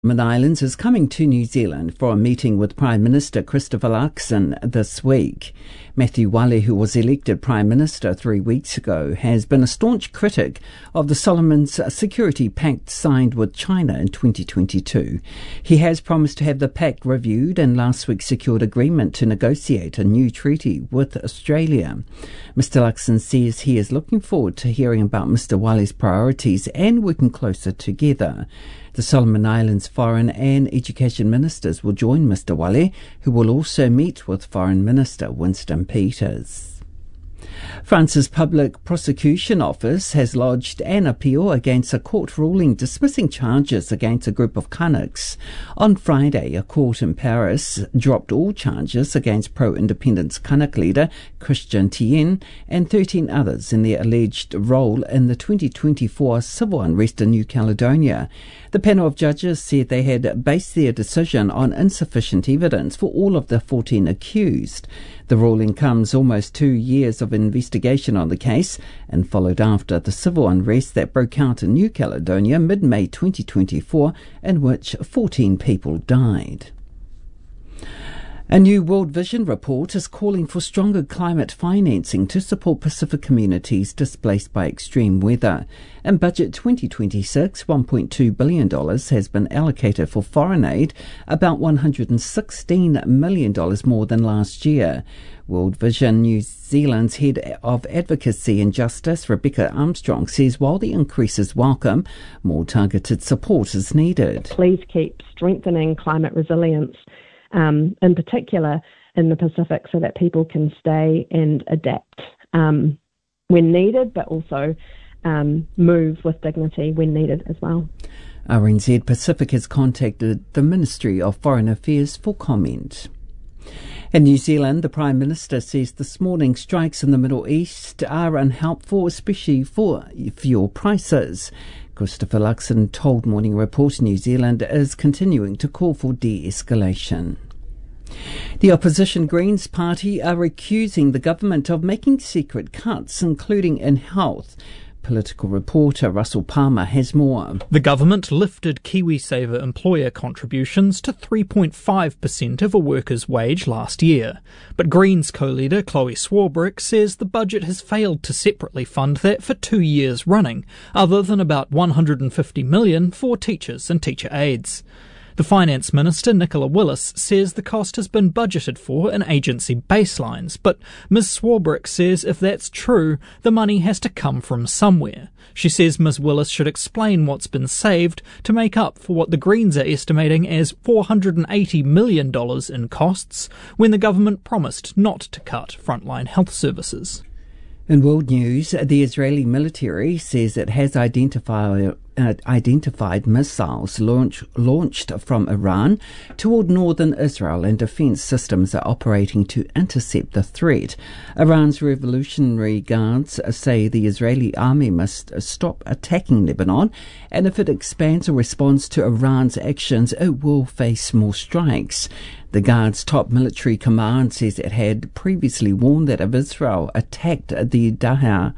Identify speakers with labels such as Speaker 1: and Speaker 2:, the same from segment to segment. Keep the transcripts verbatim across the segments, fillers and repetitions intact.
Speaker 1: Solomon Islands is coming to New Zealand for a meeting with Prime Minister Christopher Luxon this week. Matthew Wale, who was elected Prime Minister three weeks ago, has been a staunch critic of the Solomons Security Pact signed with China in twenty twenty-two. He has promised to have the pact reviewed and last week secured agreement to negotiate a new treaty with Australia. Mister Luxon says he is looking forward to hearing about Mister Wale's priorities and working closer together. The Solomon Islands Foreign and Education Ministers will join Mister Wale, who will also meet with Foreign Minister Winston Peters. France's Public Prosecution Office has lodged an appeal against a court ruling dismissing charges against a group of Canucks. On Friday, a court in Paris dropped all charges against pro-independence Canuck leader Christian Tien and thirteen others in their alleged role in the twenty twenty-four civil unrest in New Caledonia. The panel of judges said they had based their decision on insufficient evidence for all of the fourteen accused. The ruling comes almost two years of investigation on the case and followed after the civil unrest that broke out in New Caledonia mid-May twenty twenty-four, in which fourteen people died. A new World Vision report is calling for stronger climate financing to support Pacific communities displaced by extreme weather. In Budget twenty twenty-six, one point two billion dollars has been allocated for foreign aid, about one hundred sixteen million dollars more than last year. World Vision New Zealand's head of advocacy and justice, Rebecca Armstrong, says while the increase is welcome, more targeted support is needed.
Speaker 2: Please keep strengthening climate resilience, um, in particular in the Pacific, so that people can stay and adapt um, when needed, but also um, move with dignity when needed as well.
Speaker 1: R N Z Pacific has contacted the Ministry of Foreign Affairs for comment. In New Zealand, the Prime Minister says this morning's strikes in the Middle East are unhelpful, especially for fuel prices. Christopher Luxon told Morning Report New Zealand is continuing to call for de-escalation. The opposition Greens Party are accusing the government of making secret cuts, including in health. Political reporter Russell Palmer has more.
Speaker 3: The government lifted KiwiSaver employer contributions to three point five percent of a worker's wage last year. But Greens co-leader Chloe Swarbrick says the budget has failed to separately fund that for two years running, other than about one hundred fifty million dollars for teachers and teacher aides. The Finance Minister, Nicola Willis, says the cost has been budgeted for in agency baselines, but Miz Swarbrick says if that's true, the money has to come from somewhere. She says Miz Willis should explain what's been saved to make up for what the Greens are estimating as four hundred eighty million dollars in costs, when the government promised not to cut frontline health services.
Speaker 1: In world news, the Israeli military says it has identified uh, identified missiles launch, launched from Iran toward northern Israel, and defence systems are operating to intercept the threat. Iran's Revolutionary Guards say the Israeli army must stop attacking Lebanon, and if it expands or responds to Iran's actions, it will face more strikes. The Guard's top military command says it had previously warned that if Israel attacked the Dahiya,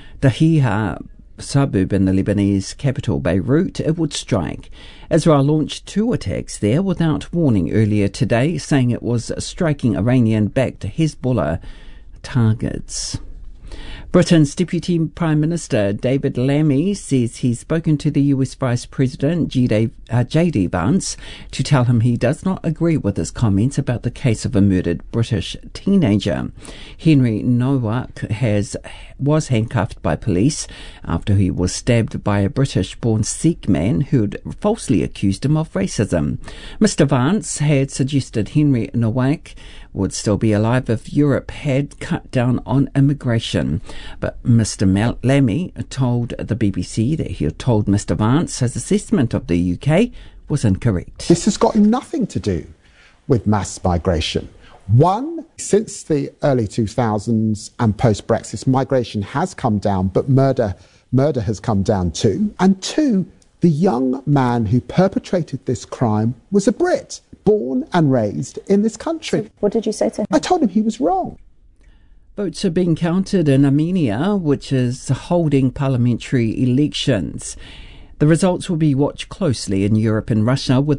Speaker 1: Dahiya suburb in the Lebanese capital Beirut, it would strike. Israel launched two attacks there without warning earlier today, saying it was striking Iranian-backed Hezbollah targets. Britain's Deputy Prime Minister David Lammy says he's spoken to the U S Vice President J D Vance to tell him he does not agree with his comments about the case of a murdered British teenager. Henry Nowak has was handcuffed by police after he was stabbed by a British-born Sikh man who'd falsely accused him of racism. Mister Vance had suggested Henry Nowak would still be alive if Europe had cut down on immigration. But Mister Lammy told the B B C that he had told Mister Vance his assessment of the U K was incorrect.
Speaker 4: This has got nothing to do with mass migration. One, since the early two thousands and post-Brexit, migration has come down, but murder, murder has come down too. And two, the young man who perpetrated this crime was a Brit, born and raised in this country.
Speaker 5: So what did you say to him?
Speaker 4: I told him he was wrong.
Speaker 1: Votes are being counted in Armenia, which is holding parliamentary elections. The results will be watched closely in Europe and Russia, with